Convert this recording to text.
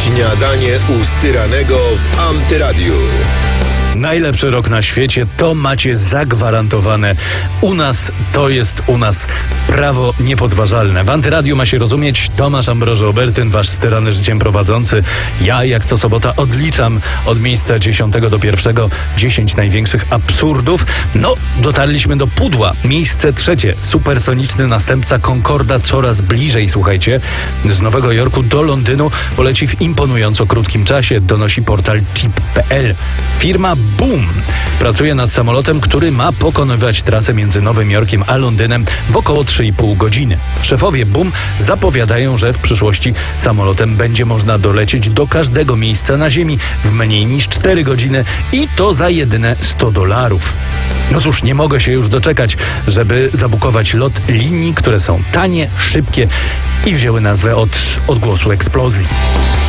Śniadanie u Styranego w Antyradiu. Najlepszy rok na świecie, to macie zagwarantowane. U nas to jest prawo niepodważalne. W Antyradiu ma się rozumieć Tomasz Ambroży-Obertyn, wasz styrany życiem prowadzący. Ja jak co sobota odliczam od miejsca 10 do 1 10 największych absurdów. No, dotarliśmy do pudła. Miejsce 3. Supersoniczny następca Concorda coraz bliżej, słuchajcie. Z Nowego Jorku do Londynu poleci w imponująco krótkim czasie, donosi portal chip.pl. Firma Boom pracuje nad samolotem, który ma pokonywać trasę między Nowym Jorkiem a Londynem w około 3,5 godziny. Szefowie Boom zapowiadają, że w przyszłości samolotem będzie można dolecieć do każdego miejsca na Ziemi w mniej niż 4 godziny i to za jedyne $100. No cóż, nie mogę się już doczekać, żeby zabukować lot linii, które są tanie, szybkie i wzięły nazwę od odgłosu eksplozji.